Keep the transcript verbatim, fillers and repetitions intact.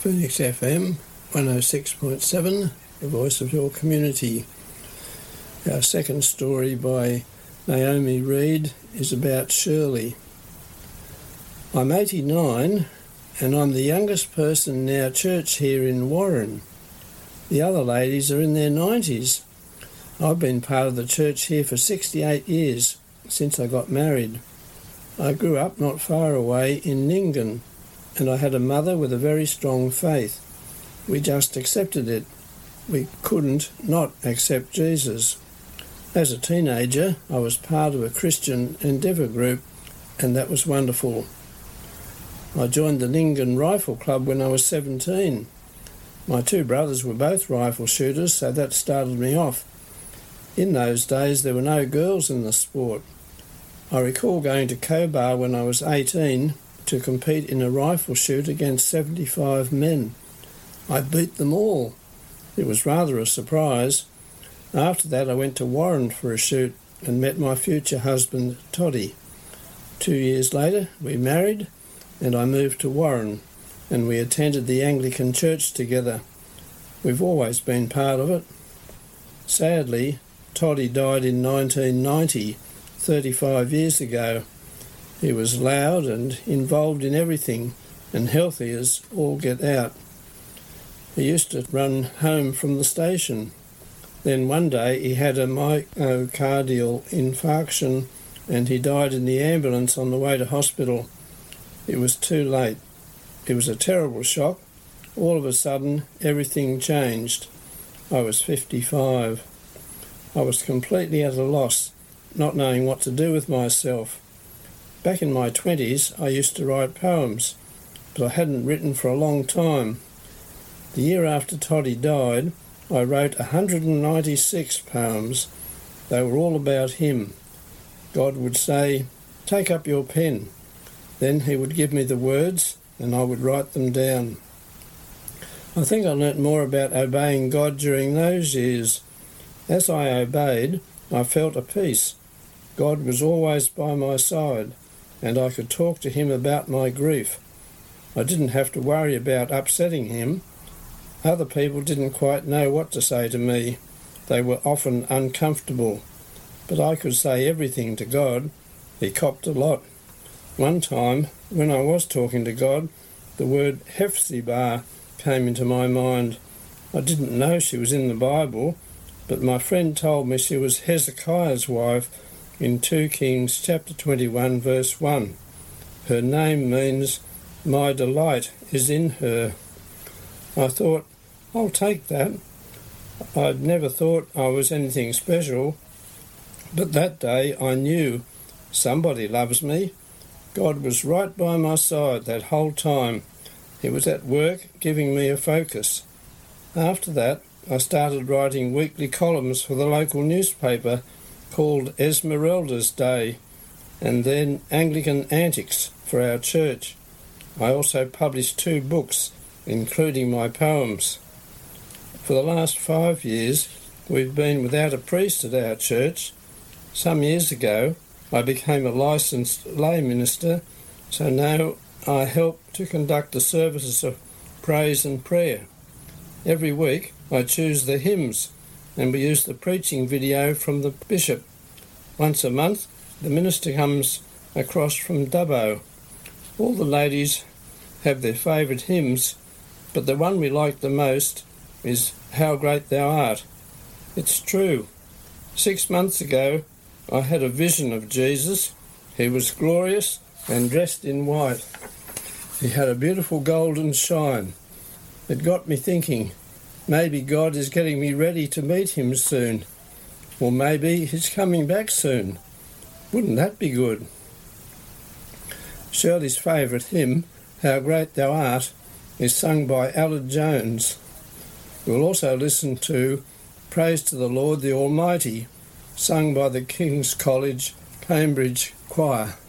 Phoenix F M one oh six point seven, the voice of your community. Our second story by Naomi Reed is about Shirley. I'm eighty-nine and I'm the youngest person in our church here in Warren. The other ladies are in their nineties. I've been part of the church here for sixty-eight years, since I got married. I grew up not far away in Nyngan, and I had a mother with a very strong faith. We just accepted it. We couldn't not accept Jesus. As a teenager, I was part of a Christian Endeavour group, and that was wonderful. I joined the Nyngan Rifle Club when I was seventeen. My two brothers were both rifle shooters, so that started me off. In those days, there were no girls in the sport. I recall going to Cobar when I was eighteen to compete in a rifle shoot against seventy-five men. I beat them all. It was rather a surprise. After that, I went to Warren for a shoot and met my future husband, Toddy. Two years later, we married, and I moved to Warren, and we attended the Anglican church together. We've always been part of it. Sadly, Toddy died in nineteen ninety, thirty-five years ago. He was loud and involved in everything, and healthy as all get out. He used to run home from the station. Then one day he had a myocardial infarction and he died in the ambulance on the way to hospital. It was too late. It was a terrible shock. All of a sudden, everything changed. I was fifty-five. I was completely at a loss, not knowing what to do with myself. Back in my twenties, I used to write poems, but I hadn't written for a long time. The year after Toddy died, I wrote one hundred ninety-six poems. They were all about him. God would say, "Take up your pen." Then he would give me the words, and I would write them down. I think I learnt more about obeying God during those years. As I obeyed, I felt a peace. God was always by my side, and I could talk to him about my grief. I didn't have to worry about upsetting him. Other people didn't quite know what to say to me. They were often uncomfortable. But I could say everything to God. He copped a lot. One time, when I was talking to God, the word Hephzibah came into my mind. I didn't know she was in the Bible, but my friend told me she was Hezekiah's wife in two Kings chapter twenty-one, verse one. Her name means, "My delight is in her." I thought, I'll take that. I'd never thought I was anything special, but that day I knew somebody loves me. God was right by my side that whole time. He was at work giving me a focus. After that, I started writing weekly columns for the local newspaper called Esmeralda's Day, and then Anglican Antics for our church. I also published two books, including my poems. For the last five years, we've been without a priest at our church. Some years ago, I became a licensed lay minister, so now I help to conduct the services of praise and prayer. Every week, I choose the hymns, and we use the preaching video from the bishop. Once a month, the minister comes across from Dubbo. All the ladies have their favourite hymns, but the one we like the most is "How Great Thou Art." It's true. Six months ago, I had a vision of Jesus. He was glorious and dressed in white. He had a beautiful golden shine. It got me thinking, maybe God is getting me ready to meet him soon. Or maybe he's coming back soon. Wouldn't that be good? Shirley's favourite hymn, "How Great Thou Art," is sung by Allard Jones. We'll also listen to "Praise to the Lord the Almighty," sung by the King's College, Cambridge Choir.